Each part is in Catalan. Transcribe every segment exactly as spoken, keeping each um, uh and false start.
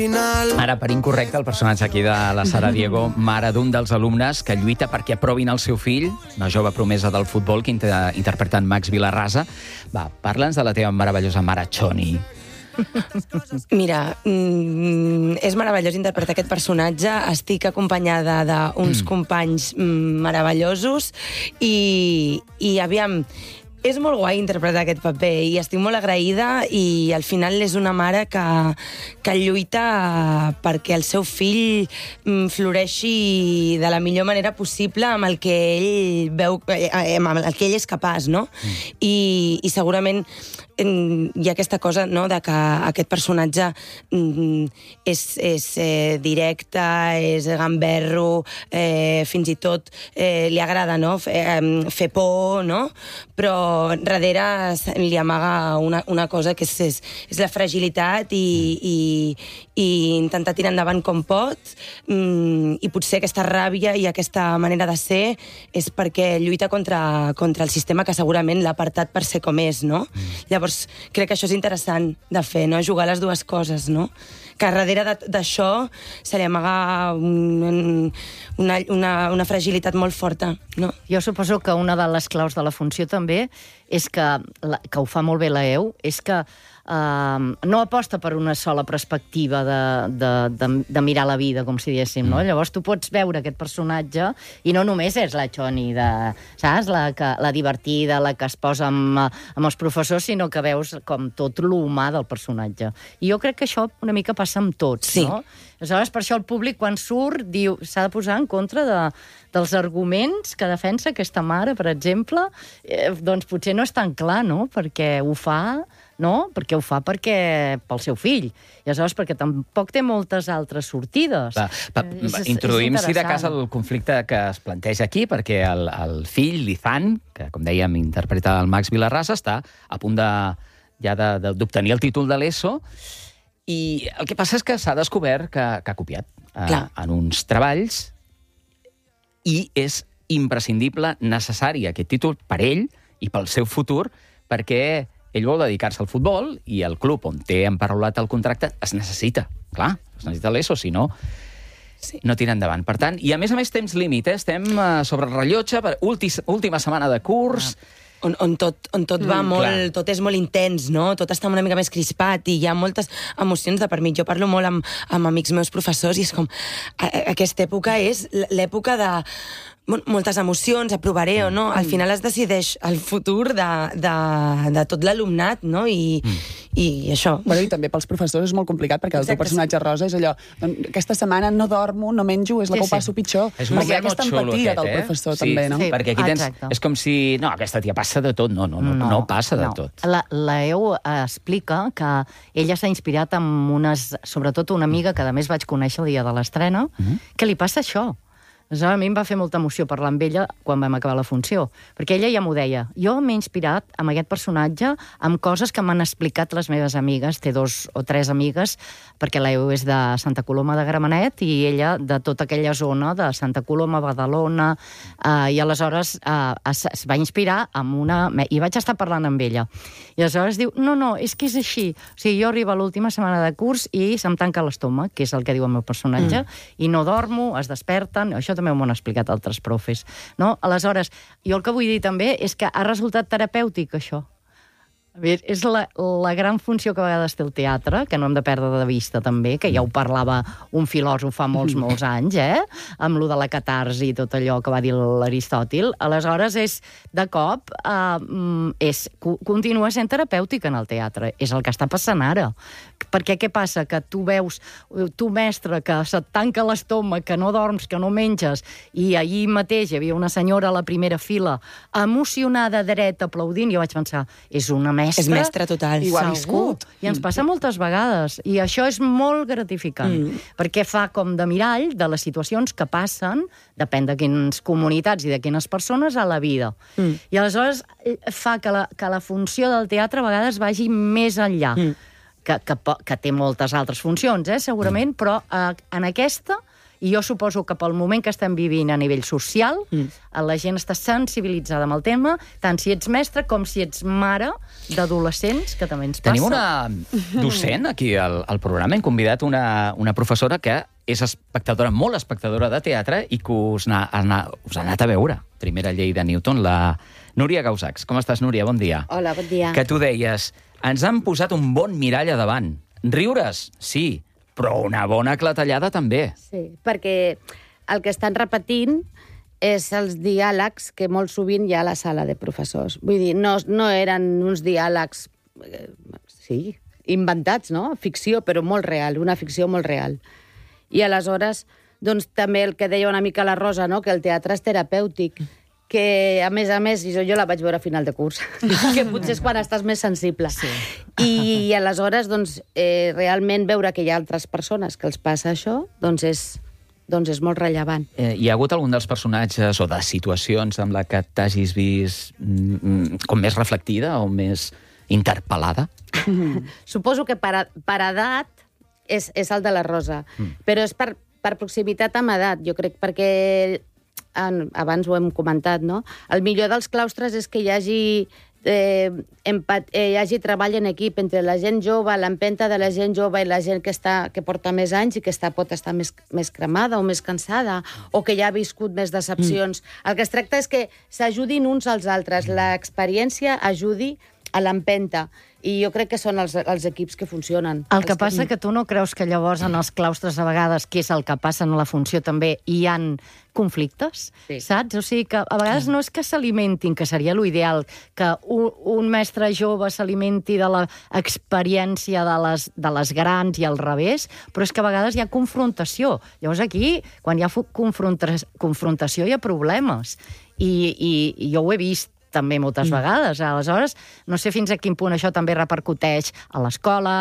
Ara, per incorrecte, el personatge aquí de la Sara Diego, mare d'un dels alumnes que lluita perquè aprovin el seu fill, una jove promesa del futbol que inter interpreta en Max Vilarrasa. Va, parla'ns de la teva meravellosa mare Choni. Mira, mm, és meravellós interpretar aquest personatge. Estic acompanyada d'uns mm. companys meravellosos i, i aviam... És molt guai interpretar aquest paper i estic molt agraïda, i al final és una mare que, que lluita perquè el seu fill floreixi de la millor manera possible amb el que ell veu, amb el que ell és capaç, no? Mm. I, i segurament hi ha aquesta cosa, no?, de que aquest personatge és, és eh, directe, és gamberro, eh, fins i tot eh, li agrada, no?, fer, fer por, no?, però darrere li amaga una, una cosa que és, és, és la fragilitat i, i, i intentar tirar endavant com pot, i potser aquesta ràbia i aquesta manera de ser és perquè lluita contra, contra el sistema que segurament l'ha apartat per ser com és, no? Llavors, crec que això és interessant de fer, no? Jugar les dues coses, no? Que darrere d'això se li amaga un, una, una, una fragilitat molt forta, no? Jo suposo que una de les claus de la funció també és que, que ho fa molt bé la E U, és que uh, no aposta per una sola perspectiva de, de, de, de mirar la vida, com si diguéssim, no? Llavors tu pots veure aquest personatge i no només és la Choni, de, saps? La, que, la divertida, la que es posa amb, amb els professors, sinó que veus com tot l'humà del personatge. I jo crec que això una mica passa amb tots, sí. No? Aleshores, per això el públic, quan surt, diu s'ha de posar en contra de, dels arguments que defensa aquesta mare, per exemple, eh, doncs potser no és tan clar, no?, perquè ho fa... No? Perquè ho fa perquè pel seu fill. I aleshores perquè tampoc té moltes altres sortides. Va, va, introduïm, si de cas, el conflicte que es planteja aquí, perquè el, el fill, l'Izan, que, com dèiem, interpreta el Max Vilarrasa, està a punt de, ja d'obtenir el títol de l'ESO, i el que passa és que s'ha descobert que, que ha copiat eh, en uns treballs, i és imprescindible, necessari aquest títol per ell i pel seu futur, perquè ell vol dedicar-se al futbol i el club on té emparaulat el contracte es necessita. Clar, es necessita l'ESO, si no, sí. no tira endavant. Per tant, i a més a més temps límit, eh? Estem uh, sobre el rellotge, per última, última setmana de curs... Ah. On, on, tot, on tot va mm, molt, clar. Tot és molt intens, no? Tot està una mica més crispat i hi ha moltes emocions de per mig. Jo parlo molt amb, amb amics meus professors i és com... A, a, aquesta època és l'època de... moltes emocions, aprovaré o no. Al final es decideix el futur de, de, de tot l'alumnat, no? I, mm. i això. Bueno, i també pels professors és molt complicat, perquè el teu personatge rosa és allò, doncs, aquesta setmana no dormo, no menjo, és la sí, que ho passo sí. pitjor. És un perquè aquesta empatia aquest, del professor, eh? també, no? Sí, perquè aquí tens... Exacte. És com si... No, aquesta tia passa de tot. No, no, no, no, no passa de no. tot. La, la E U explica que ella s'ha inspirat en unes... Sobretot una amiga que, a més, vaig conèixer el dia de l'estrena, mm-hmm. que li passa això. A mi em va fer molta emoció parlar amb ella quan vam acabar la funció, perquè ella ja m'ho deia. Jo m'he inspirat amb aquest personatge amb coses que m'han explicat les meves amigues, té dos o tres amigues, perquè la E U és de Santa Coloma de Gramenet i ella de tota aquella zona de Santa Coloma, Badalona, eh, i aleshores eh, es, es va inspirar amb una... I vaig estar parlant amb ella. I aleshores diu, no, no, és que és així. O sigui, jo arribo a l'última setmana de curs i se'm tanca l'estómac, que és el que diu el meu personatge, mm. i no dormo, es desperten, això també m'ho han explicat altres profes, no? Aleshores, jo el que vull dir també és que ha resultat terapèutic, això. A veure, és la, la gran funció que a vegades té el teatre, que no hem de perdre de vista també, que ja ho parlava un filòsof fa molts, molts anys, eh? Amb lo de la catarsi i tot allò que va dir l'Aristòtil. Aleshores, és, de cop, eh, és, continua sent terapèutic en el teatre. És el que està passant ara. Perquè què passa? Que tu veus, tu mestre, que se't tanca l'estómac, que no dorms, que no menges, i ahir mateix hi havia una senyora a la primera fila emocionada, dreta, aplaudint, i jo vaig pensar, és una mestra. És mestra total. I ho ha viscut. I ens passa moltes vegades. I això és molt gratificant, mm. perquè fa com de mirall de les situacions que passen, depèn de quines comunitats i de quines persones, a la vida. Mm. I aleshores fa que la, que la funció del teatre a vegades vagi més enllà. Mm. Que, que, que té moltes altres funcions, eh, segurament, mm. però eh, en aquesta I jo suposo que pel moment que estem vivint a nivell social, mm. la gent està sensibilitzada amb el tema, tant si ets mestre com si ets mare d'adolescents, que també ens passa. Tenim una docent aquí al, al programa. Hem convidat una, una professora que és espectadora, molt espectadora de teatre i que us, na, na, us ha anat a veure. Primera llei de Newton, la Núria Gausacs. Com estàs, Núria? Bon dia. Hola, bon dia. Que tu deies, ens han posat un bon mirall a davant. Riures, sí, però una bona clatellada també. Sí, perquè el que estan repetint és els diàlegs que molt sovint hi ha a la sala de professors. Vull dir, no, no eren uns diàlegs, eh, sí, inventats, no? Ficció, però molt real, una ficció molt real. I aleshores, doncs, també el que deia una mica la Rosa, no? Que el teatre és terapèutic, que, a més a més, jo, jo la vaig veure a final de curs, que potser és quan estàs més sensible. Sí. I, i aleshores, doncs, eh, realment veure que hi ha altres persones que els passa això, doncs és, doncs és molt rellevant. Eh, hi ha hagut algun dels personatges o de situacions amb la que t'hagis vist mm, com més reflectida o més interpel·lada? Suposo que per, per edat és, és el de la Rosa, mm. però és per, per proximitat amb edat, jo crec, perquè abans ho hem comentat, no? El millor dels claustres és que hi hagi, eh, empat, eh, hi hagi treball en equip entre la gent jove, l'empenta de la gent jove i la gent que, està, que porta més anys i que està, pot estar més, més cremada o més cansada o que ja ha viscut més decepcions. Mm. El que es tracta és que s'ajudin uns als altres, l'experiència ajudi a l'empenta. I jo crec que són els, els equips que funcionen. El que els passa que... que tu no creus que llavors en els claustres a vegades, que és el que passa en la funció també, hi han conflictes, sí. Saps? O sigui que a vegades no és que s'alimentin, que seria l'ideal, que un, un mestre jove s'alimenti de l'experiència de les, de les grans i al revés, però és que a vegades hi ha confrontació. Llavors aquí, quan hi ha confronta confrontació, hi ha problemes. I, i, i jo ho he vist també moltes mm. vegades. Aleshores, no sé fins a quin punt això també repercuteix a l'escola,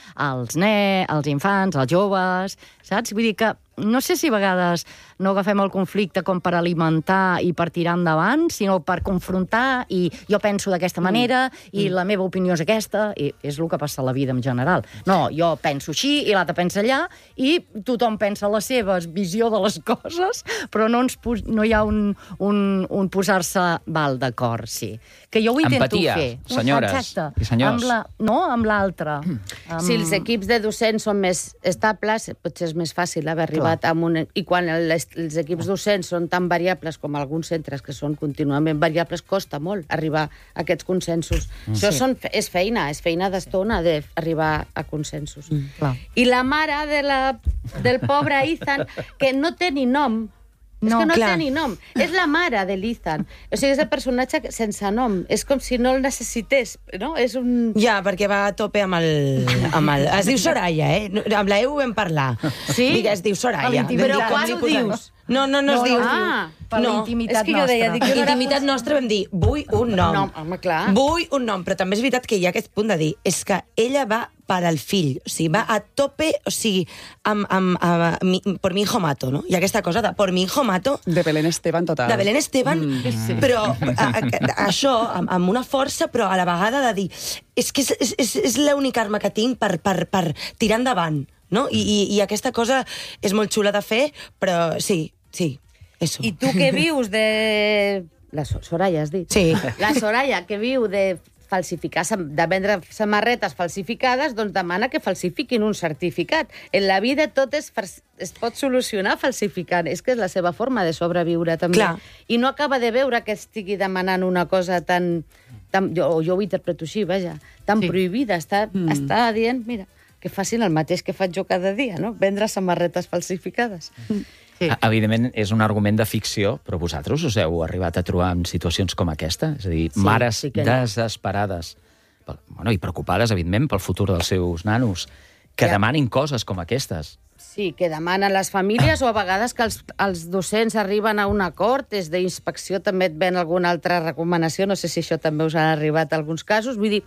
als nens, als infants, als joves, saps? Vull dir que no sé si a vegades no agafem el conflicte com per alimentar i per tirar endavant, sinó per confrontar i jo penso d'aquesta manera mm. i mm. la meva opinió és aquesta, i és el que passa a la vida en general. No, jo penso així i l'altre pensa allà i tothom pensa la seva visió de les coses, però no, ens no hi ha un, un, un posar-se val d'acord, sí. Que jo ho intento Empatia, fer. senyores Exacte. i senyors. Amb la, no, amb l'altre. Mm. Amb... Si els equips de docents són més estables, potser és més fàcil haver arribat a un... I quan les, els equips docents són tan variables com alguns centres, que són contínuament variables, costa molt arribar a aquests consensos. Mm. Això són, és feina, és feina d'estona d'arribar a consensos. Mm. I la mare de la, del pobre Ethan, que no té ni nom, és no, que no clar. té ni nom. És la mare de l'Ethan. O sigui, és el personatge sense nom. És com si no el necessités, no? És un... Ja, perquè va a tope amb el... Amb el... Es diu Soraya, eh? Amb la E ho vam parlar. Sí? Digue, es diu Soraya. Però quan ho dius? No, no, no, no es diu. Ah, per no. la intimitat és que jo deia, nostra. dic, jo no Intimitat era... nostra vam dir, vull un nom. No, home, clar. Vull un nom, però també és veritat que hi ha aquest punt de dir, és que ella va per al fill, o sigui, va a tope, o sigui, amb, amb, amb, mi, por mi hijo mato, no? Hi ha aquesta cosa de por mi hijo mato. De Belén Esteban, total. De Belén Esteban, mm. però a, a, això, amb, amb una força, però a la vegada de dir, és que és, és, és, és l'única arma que tinc per, per, per tirar endavant, no? I, i, I aquesta cosa és molt xula de fer, però sí, sí. Eso. I tu que vius de... La Soraya, has dit? Sí. La Soraya, que viu de falsificar, de vendre samarretes falsificades, doncs demana que falsifiquin un certificat. En la vida tot es, es pot solucionar falsificant. És que és la seva forma de sobreviure, també. Clar. I no acaba de veure que estigui demanant una cosa tan... tan jo, jo ho interpreto així, vaja, tan sí. prohibida. Està, mm. està dient, mira, que facin el mateix que faig jo cada dia, no? Vendre samarretes falsificades. Mm. Sí. Evidentment, és un argument de ficció, però vosaltres us heu arribat a trobar en situacions com aquesta? És a dir, sí, mares sí desesperades bueno, i preocupades, evidentment, pel futur dels seus nanos, que ja. demanin coses com aquestes. Sí, que demanen les famílies o a vegades que els, els docents arriben a un acord, des d'inspecció també et ven alguna altra recomanació, no sé si això també us ha arribat a alguns casos, vull dir...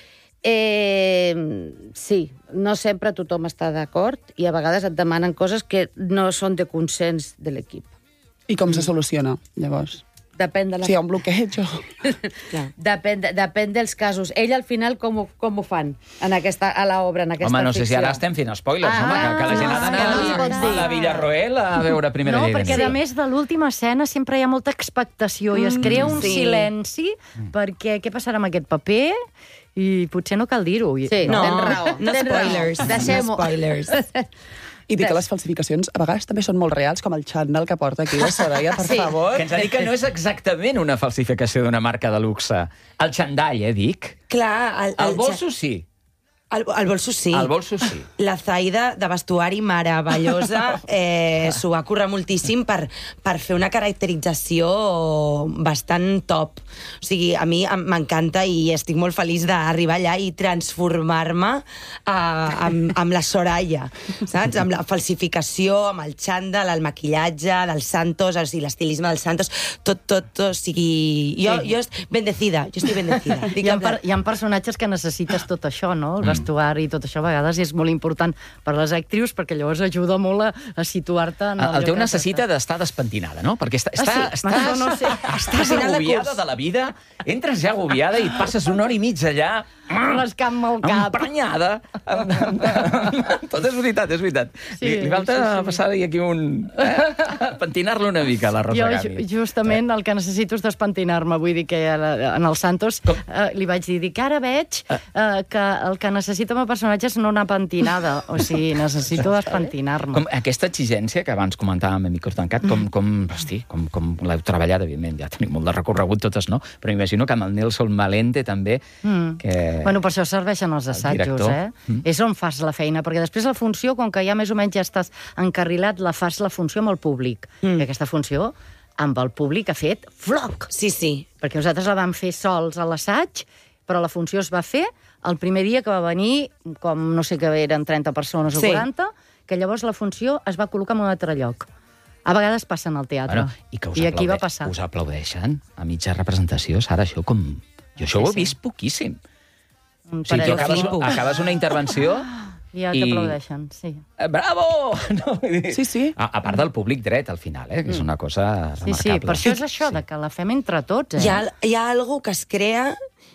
Eh, sí, no sempre tothom està d'acord i a vegades et demanen coses que no són de consens de l'equip. I com se soluciona, llavors? depèn de la... Sí, hi ha un bloqueig o... depèn, de, depèn dels casos. Ell, al final, com, ho- com ho fan en aquesta, a l'obra, en aquesta Home, no sé si ficció? ara estem fent spoilers, Ah, home, que, que la gent ha no, d'anar no li pots a dir. la Villarroel a veure primera No, llei de perquè nit. a més de l'última escena sempre hi ha molta expectació i es crea un sí. silenci perquè què passarà amb aquest paper i potser no cal dir-ho. I- Sí, No, tens raó. no tens raó. spoilers. Deixem-ho. No spoilers. I dir que les falsificacions a vegades també són molt reals, com el xandall que porta aquí la Soraya, per Sí. favor. Que ens ha dit que no és exactament una falsificació d'una marca de luxe. El xandall, eh, dic? Clar, el, El bolso sí. El, el bolso sí. El bolso sí. La Zaida, de vestuari meravellosa, eh, s'ho va currar moltíssim per, per fer una caracterització bastant top. O sigui, a mi em- m'encanta i estic molt feliç d'arribar allà i transformar-me eh, amb, amb la Soraya, saps? Amb la falsificació, amb el xandall, el maquillatge del Santos, o sigui, l'estilisme del Santos, tot, tot, tot, o sigui... Jo, Sí. jo est- bendecida, jo estic bendecida. Dic Hi ha, en plan- per, hi ha personatges que necessites tot això, no? El vestuari i tot això a vegades és molt important per les actrius perquè llavors ajuda molt a, a situar-te en el, El, el teu lloc que necessita t'està. d'estar despentinada, no? Perquè està, està, Ah, sí? estàs, Això no ho sé. estàs Final de agobiada curs. de la vida, entres ja agobiada i et passes una hora i mitja allà... Rascant-me el cap. Emprenyada. Tot és veritat, és veritat. Sí, li, li falta sí, sí. passar-hi aquí un... Eh? Pentinar-lo una mica, a la Rosa Jo Gami. ju- justament el que necessito és despentinar-me, vull dir que a la- en el Santos eh, li vaig dir, dic, ara veig eh, que el que necessita el personatge és no anar pentinada, o sigui, necessito despentinar-me. Com aquesta exigència que abans comentàvem a micro tancat, com, com, hosti, com, com l'heu treballat, evidentment, ja tenim molt de recorregut totes, no? Però m'imagino que amb el Nelson Malente també, Mm. que... Bueno, per això serveixen els assajos, director. eh? Mm. És on fas la feina, perquè després la funció, com que ja més o menys ja estàs encarrilat, la fas la funció amb el públic. Mm. I aquesta funció, amb el públic, ha fet floc! Sí, sí. Perquè nosaltres la vam fer sols a l'assaig, però la funció es va fer el primer dia que va venir, com no sé què eren, trenta persones o Sí. quaranta, que llavors la funció es va col·locar en un altre lloc. A vegades passen al teatre. Bueno, i que us, I aquí va aplaudeix- passar. us aplaudeixen a mitja representació, Sara, això com... Jo això Sí, ho he sí. vist poquíssim. Mm, O sigui, per tu allò acabes, flipo. acabes una intervenció... Ja i- t'aplaudeixen, sí. Eh, Bravo! No, vull dir- Sí, sí. A, a part del públic dret, al final, eh, que és una cosa Sí, remarcable. sí, per això és això, de que la fem entre tots, eh? Hi ha, hi ha algo que es crea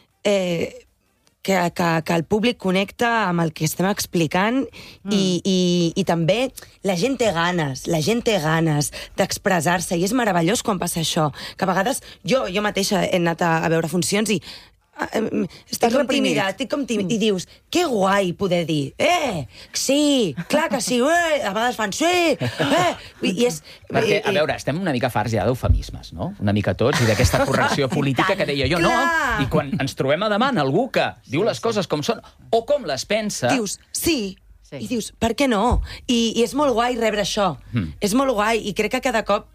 eh, que, que, que el públic connecta amb el que estem explicant mm. i, i, i també la gent té ganes, la gent té ganes d'expressar-se i és meravellós quan passa això, que a vegades jo, jo mateixa he anat a, a veure funcions i ah, em, estic com reprimit. tímida, estic com tímida, i dius, que guai poder dir, eh, sí, clar que sí, eh, a vegades fan sí, eh, i, i és... Perquè, a i- veure, estem una mica farts ja d'eufemismes, no? Una mica tots, i d'aquesta correcció política que deia jo, no? Clar. I quan ens trobem a davant algú que diu les coses com són, o com les pensa... dius, sí, Sí. i dius, per què no? I, i és molt guai rebre això. Mm. És molt guai, i crec que cada cop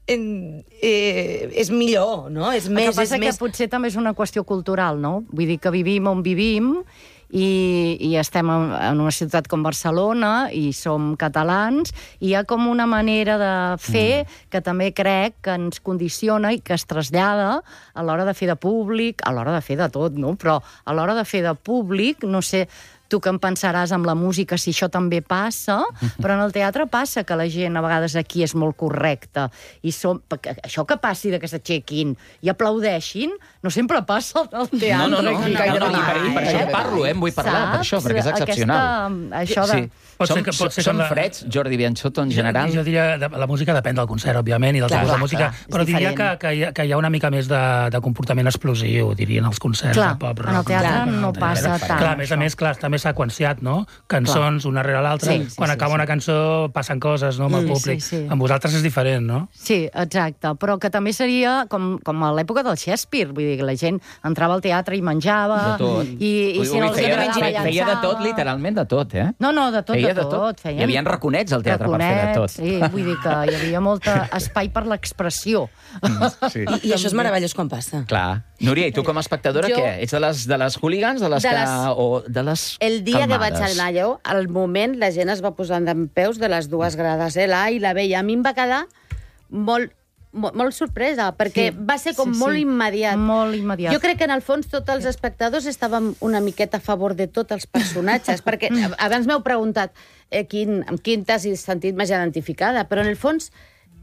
eh, eh, és millor, no? És El més, que passa és que més... potser també és una qüestió cultural, no? Vull dir que vivim on vivim i, i estem en, en una ciutat com Barcelona i som catalans i hi ha com una manera de fer mm. que també crec que ens condiciona i que es trasllada a l'hora de fer de públic, a l'hora de fer de tot, no? Però a l'hora de fer de públic, no sé... Tu que em pensaràs amb la música si això també passa, però en el teatre passa que la gent a vegades aquí és molt correcta. I som, perquè això que passi de que s'aixequin i aplaudeixin, no sempre passa al teatre. No, no, no, aquí. no, no, no, i per, i per això eh? en parlo, eh? En vull parlar, per això, perquè és Saps? excepcional. Aquesta, això de... Sí. Pot ser som, que- pot ser que som la- freds, Jordi Bianchotto, en general. Jo, jo diria, de, la música depèn del concert, òbviament, i del Clar, tipus de clar, música, clar, és però diria que, diferent. que, hi ha, que hi ha una mica més de, de comportament explosiu, diria, en els concerts Clar, de pop en el rock. teatre Clar, no en el passa teatre. tant, Clar, a més a això. més, clar, està més seqüenciat, no? Cançons, una rere l'altra. Sí, sí, Quan sí, acaba sí. una cançó passen coses, no?, amb el Mm, públic. sí, sí. Amb vosaltres és diferent, no? Sí, exacte, però que també seria com, com a l'època del Shakespeare, vull dir que la gent entrava al teatre i menjava, De tot. i, i si Ui, no els feia, agradava, feia, feia de tot, llançava. literalment de tot, eh? No, no, de tot, Feia de tot. Hi havia raconets al teatre per fer de tot. Sí, vull dir que hi havia molt espai per l'expressió. Sí. I, I això és meravellós quan passa. Clar. Núria, i tu com a espectadora, Jo- què? Ets de les, de les hooligans, de les De que... les- O de les El dia que vaig calmades? anar allò, al moment la gent es va posar en peus de les dues grades, eh, l'A i la B, i a mi em va quedar molt, molt, molt sorpresa, perquè Sí, va ser com sí, molt sí. immediat. Molt immediat. Jo crec que en el fons tots els espectadors estàvem una miqueta a favor de tots els personatges, perquè abans m'heu preguntat eh, quin, amb quin t'has sentit més identificada, però en el fons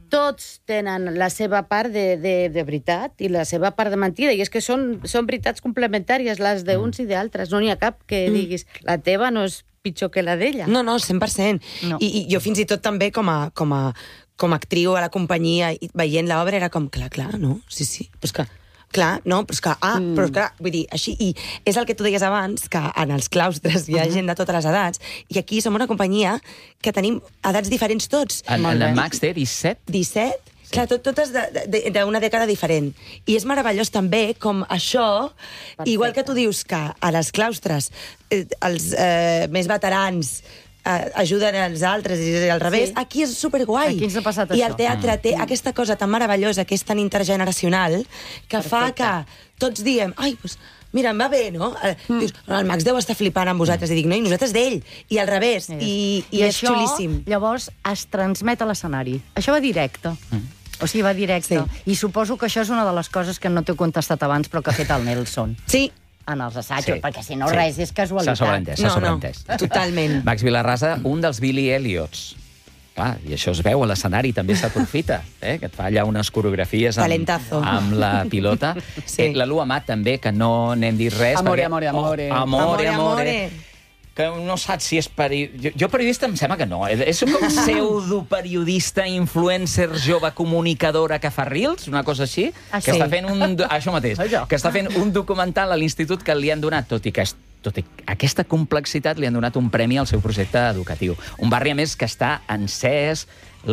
tots tenen la seva part de, de, de veritat i la seva part de mentida, i és que són, són veritats complementàries, les d'uns mm. i d'altres. No n'hi ha cap que mm. diguis, la teva no és pitjor que la d'ella. No, no, cent per cent. No. I, I jo fins i tot també com a, com a, com a actriu a la companyia, i veient l'obra, era com, clar, clar, no? Sí, sí, però és que... Clar, no, però és que, ah, mm. però és que, vull dir, així, i és el que tu deies abans, que en els claustres hi ha uh-huh. gent de totes les edats, i aquí som una companyia que tenim edats diferents tots. En, en el Max té disset? disset? Sí. Clar, tot, totes d'una dècada diferent. I és meravellós també com això, perfecte. Igual que tu dius que a les claustres eh, els eh, més veterans ajuden els altres i al revés, sí. Aquí és superguai. Aquí ens ha passat I això. el teatre mm. té mm. aquesta cosa tan meravellosa, que és tan intergeneracional, que perfecte. Fa que tots diem, ai, doncs, mira, em va bé, no? Mm. Dius, el Max deu estar flipant amb vosaltres, i dic, no, i nosaltres d'ell, i al revés, i, i, I és això, xulíssim. Llavors, es transmet a l'escenari. Això va directe. Mm. O sigui, va directe. Sí. I suposo que això és una de les coses que no t'he contestat abans, però que ha fet el Nelson. Sí. En els assajos, sí. perquè si no sí. res és casualitat. S'ha sobreentès, s'ha no, sobreentès. No, totalment. Max Vilarrasa, un dels Billy Elliots. Clar, i això es veu a l'escenari, també s'aprofita, eh? Que et fa allà unes coreografies amb, amb la pilota. Sí. Eh, la Lu Amat també, que no n'hem dit res. Amore, perquè... amore, amore. Oh, amore, amore. amore. Que no saps si és periodista... Jo, jo periodista em sembla que no. És com pseudoperiodista, influencer, jove comunicadora que fa reels, una cosa així, ah, que sí. està fent un... Això mateix, que està fent un documental a l'institut que li han donat, tot i que tot i aquesta complexitat, li han donat un premi al seu projecte educatiu. Un barri, a més, que està encès,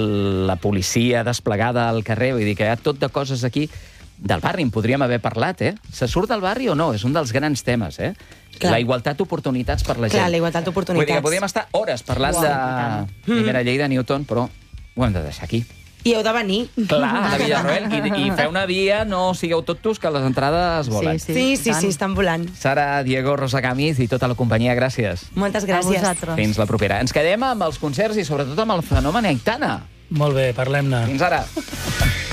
la policia desplegada al carrer, vull dir que hi ha tot de coses aquí. Del barri en podríem haver parlat, eh? Se surt del barri o no? És un dels grans temes, eh? Clar. La igualtat d'oportunitats per la gent. Clar, la igualtat d'oportunitats. Vull dir que podríem estar hores parlant wow. de primera llei de Newton, però ho hem de deixar aquí. I heu de venir. Clar, de Villarroel. I, I feu una via, no sigueu tot tus, que les entrades volen. Sí, sí, sí, sí, estan volant. Sara, Diego, Rosa Camis i tota la companyia, gràcies. Moltes gràcies. Fins la propera. Ens quedem amb els concerts i sobretot amb el fenomen Aitana. Molt bé, parlem-ne. Fins ara.